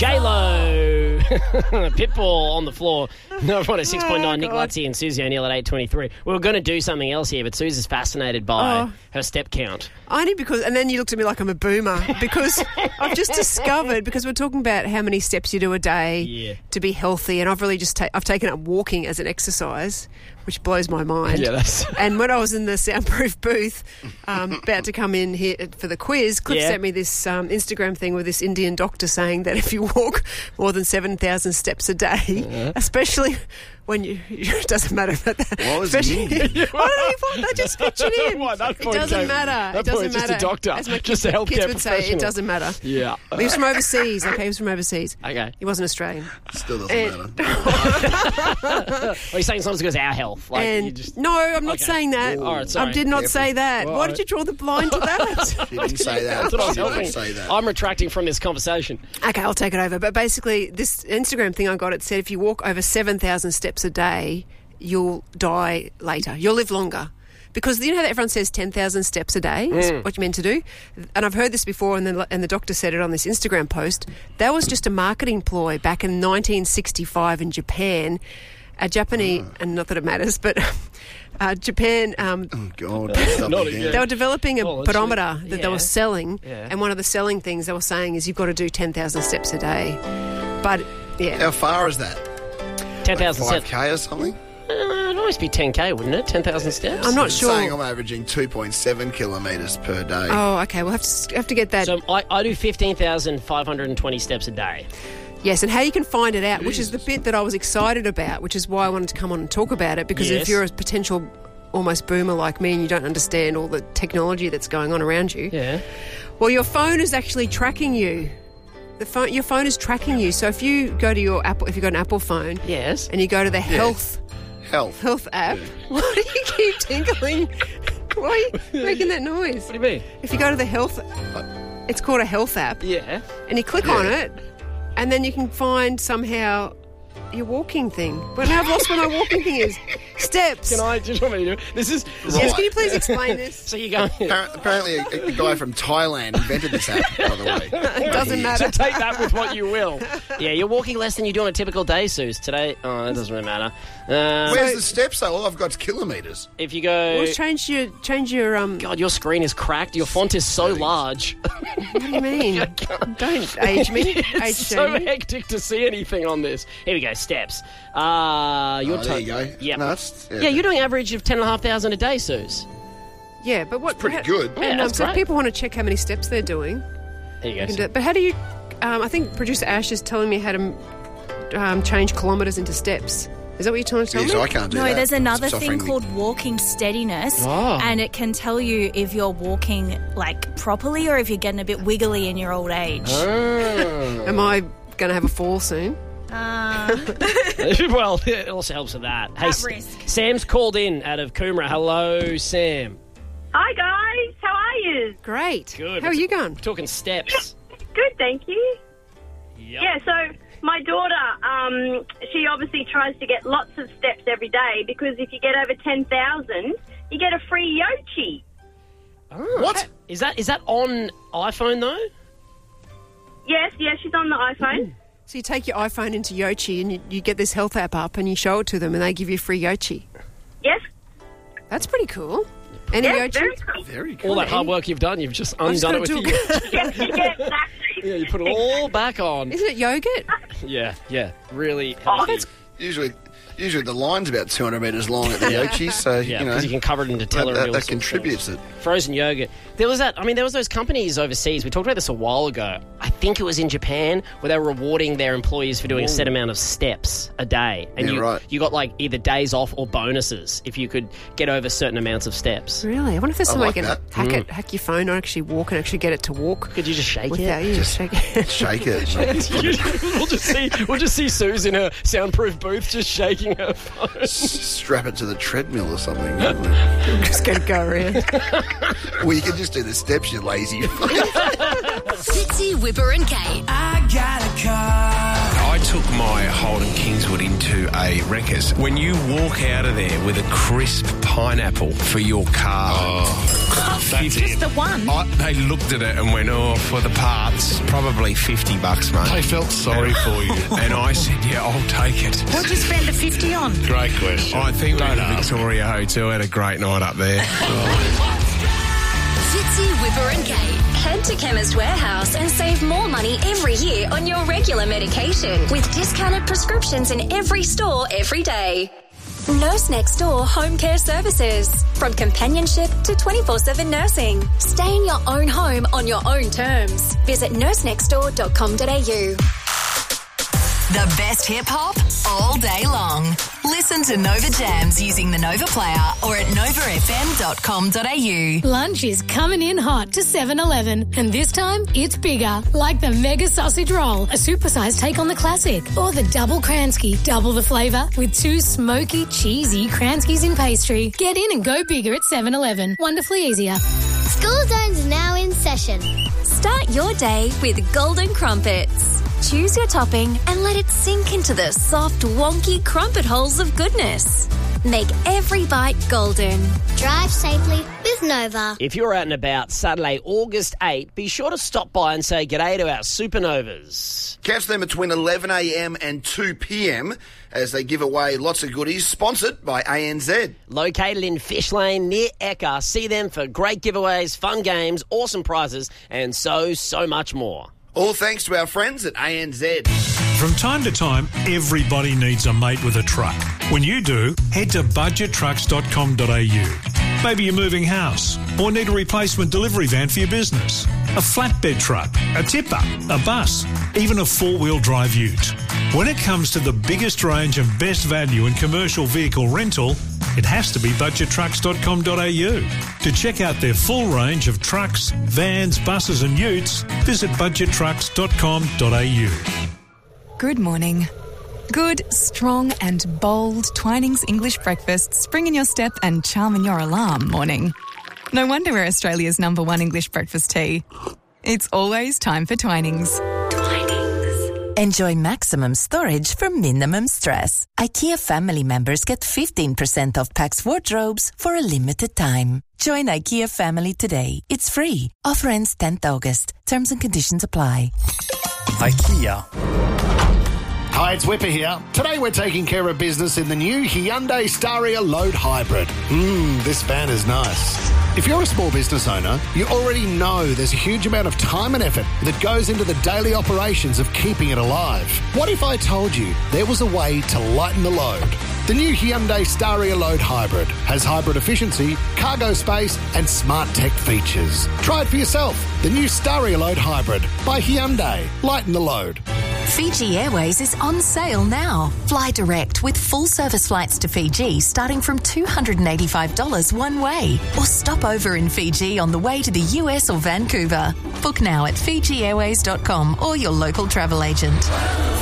J-Lo. Pitbull on the floor. No, everyone at 6.9. Nick Lutzy and Susie O'Neill at 8.23. We were going to do something else here, but Susie's fascinated by her step count. Only because, and then you looked at me like I'm a boomer, because I've just discovered, because we're talking about how many steps you do a day to be healthy, and I've really just I've taken up walking as an exercise, which blows my mind. Yeah, and when I was in the soundproof booth, about to come in here for the quiz, Cliff sent me this Instagram thing with this Indian doctor saying that if you walk more than 7,000 steps a day, especially when it doesn't matter about that. What was it? I don't know, they just pitch it in. It doesn't matter. That point, just a doctor, as my just a healthcare kids would professional. say, it doesn't matter. Yeah. He was from overseas. Okay, he was from overseas. Okay. He wasn't Australian. Still doesn't matter. Well, you're saying sometimes it goes our health. Like, you just... No, I'm not saying that. All right, sorry. I did not say that. Well, Why did you draw the line to that? She didn't say that. That's what I was She didn't hoping. say that. I'm retracting from this conversation. Okay, I'll take it over. But basically, this Instagram thing I got, it said if you walk over 7,000 steps a day, you'll die later. You'll live longer. Because you know how everyone says 10,000 steps a day is what you're meant to do? And I've heard this before, and the doctor said it on this Instagram post. That was just a marketing ploy back in 1965 in Japan. A Japanese, and not that it matters, but Japan... Oh, God. Stop Not again. again. They were developing a Oh, pedometer that they yeah. were selling, Yeah. and one of the selling things they were saying is you've got to do 10,000 steps a day. But, yeah. How far is that? 10,000 steps. 5K or something? It'd always be 10K, wouldn't it? 10,000 steps? I'm not It's sure. saying I'm averaging 2.7 kilometres per day. Oh, okay. We'll have to get that. So I do 15,520 steps a day. Yes, and how you can find it out, which is the bit that I was excited about, which is why I wanted to come on and talk about it, because Yes. if you're a potential almost boomer like me and you don't understand all the technology that's going on around you, Yeah. well, your phone is actually tracking you. Your phone is tracking you. So if you go to your Apple, if you've got an Apple phone, Yes. and you go to the Health. Health app, why do you keep tinkling? Why are you making that noise? What do you mean? If you go to the Health, it's called a Health app, Yeah. and you click on it, and then you can find somehow your walking thing. But now I've lost what my walking thing is. Steps. Do you want me to do it? This is... Yes, can you please explain this? So you go... Apparently a guy from Thailand invented this app, by the way. It doesn't matter. So take that with what you will. Yeah, you're walking less than you do on a typical day, Suze. Today, it doesn't really matter. Where's the steps, though? All I've got is kilometres. If you go... Well, change your God, your screen is cracked. Your font is so large. What do you mean? Don't age me. Age It's so shame me. hectic to see anything on this. Here we go, steps. Your There you go. Yeah. No, Yeah, you're doing average of 10,500 a day, Suze. Yeah, but what? pretty good. Yeah, that's so great. if people want to check how many steps they're doing, There you you can go. do it. But how do you? I think producer Ash is telling me how to change kilometres into steps. Is that what you're trying to tell Yes, me? I can't do that. No, there's another It's thing offering me- called walking steadiness, Oh. and it can tell you if you're walking like properly or if you're getting a bit wiggly in your old age. Am I going to have a fall soon? Well, it also helps with that. Hey, At risk. Sam's called in out of Coomera. Hello, Sam. Hi guys, how are you? Great. Good. How are you going? We're talking steps. Good, thank you. Yep. Yeah, so my daughter, she obviously tries to get lots of steps every day because if you get over 10,000, you get a free Yochi. What? Is that on iPhone, though? Yes, she's on the iPhone. So you take your iPhone into Yochi and you get this health app up and you show it to them and they give you free Yochi. Yes, That's pretty cool. Any yeah, Yochi? very cool. Very cool. All that hard work you've done, you've just just undone it gotta with do you. Yeah, exactly. Yeah, you put it all back on. Isn't it yogurt? Yeah. Really healthy. Usually the line's about 200 metres long at the Yochi, so, Yeah, you know, because you can cover it in Nutella. and all that sorts of contributes things. it. Frozen yogurt. There was those companies overseas. We talked about this a while ago. I think it was in Japan where they were rewarding their employees for doing a set amount of steps a day. And Yeah, right. you got like either days off or bonuses if you could get over certain amonts of steps. Really? I wonder if there's I some way like you can that. hack your phone or actually walk and actually get it to walk Could you just shake without it? you shake it. Shake it. we'll just see Suze in her soundproof booth just shaking her phone. Strap it to the treadmill or something. Just get it go around. Well, you can just do the steps, you lazy. Fitzy, Whipper and Kate. I got a car. I took my Holden Kingswood Ringwood into a Wreckers. When you walk out of there with a crisp pineapple for your car. That's just the one. They looked at it and went, for the parts, probably $50, mate. They felt sorry for you. And I said, yeah, I'll take it. What'd you spend the 50 on? Great question. I think we were at the Victoria Hotel, had a great night up there. Fitzy, Whipper and Kate. Head to Chemist Warehouse and save more money every year on your regular medication with discounted prescriptions in every store every day. Nurse Next Door Home Care Services. From companionship to 24/7 nursing. Stay in your own home on your own terms. Visit nursenextdoor.com.au. The best hip-hop all day long. Listen to Nova Jams using the Nova Player or at novafm.com.au. Lunch is coming in hot to 7-Eleven, and this time it's bigger, like the Mega Sausage Roll, a supersized take on the classic, or the Double Kransky, double the flavour with 2 smoky, cheesy Kranskys in pastry. Get in and go bigger at 7-Eleven. Wonderfully easier. School Zone's now in session. Start your day with Golden Crumpets. Choose your topping and let it sink into the soft, wonky crumpet holes of goodness. Make every bite golden. Drive safely with Nova. If you're out and about Saturday, August 8, be sure to stop by and say g'day to our Supernovas. Catch them between 11 a.m. and 2 p.m. as they give away lots of goodies, sponsored by ANZ. Located in Fish Lane near Ekka, see them for great giveaways, fun games, awesome prizes, and so much more. All thanks to our friends at ANZ. From time to time, everybody needs a mate with a truck. When you do, head to budgettrucks.com.au. Maybe you're moving house or need a replacement delivery van for your business, a flatbed truck, a tipper, a bus, even a four-wheel drive ute. When it comes to the biggest range and best value in commercial vehicle rental, it has to be budgettrucks.com.au. To check out their full range of trucks, vans, buses and utes, visit budgettrucks.com.au. Good morning. Good, strong and bold Twinings English breakfast spring in your step and charm in your alarm morning. No wonder we're Australia's #1 English breakfast tea. It's always time for Twinings. Enjoy maximum storage for minimum stress. IKEA family members get 15% off Pax wardrobes for a limited time. Join IKEA family today. It's free. Offer ends 10th August. Terms and conditions apply. IKEA. Hi, it's Whipper here. Today we're taking care of business in the new Hyundai Staria Load Hybrid. This van is nice. If you're a small business owner, you already know there's a huge amount of time and effort that goes into the daily operations of keeping it alive. What if I told you there was a way to lighten the load? The new Hyundai Staria Load Hybrid has hybrid efficiency, cargo space and smart tech features. Try it for yourself. The new Staria Load Hybrid by Hyundai. Lighten the load. Fiji Airways is on sale now. Fly direct with full service flights to Fiji starting from $285 one way. Or stop over in Fiji on the way to the US or Vancouver. Book now at FijiAirways.com or your local travel agent.